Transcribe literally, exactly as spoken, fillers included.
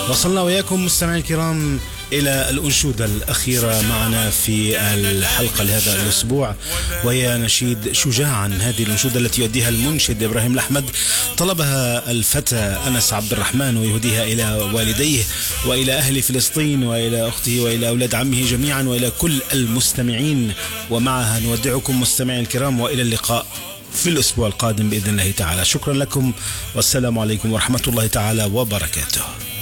وصلنا وياكم مستمعي الكرام إلى الأنشودة الأخيرة معنا في الحلقة لهذا الأسبوع، وهي نشيد شجاعا. هذه الأنشودة التي يؤديها المنشد إبراهيم الأحمد طلبها الفتى أنس عبد الرحمن، ويهديها إلى والديه وإلى أهل فلسطين وإلى أخته وإلى أولاد عمه جميعا وإلى كل المستمعين. ومعها نودعكم مستمعي الكرام، وإلى اللقاء في الأسبوع القادم بإذن الله تعالى. شكرا لكم والسلام عليكم ورحمة الله تعالى وبركاته.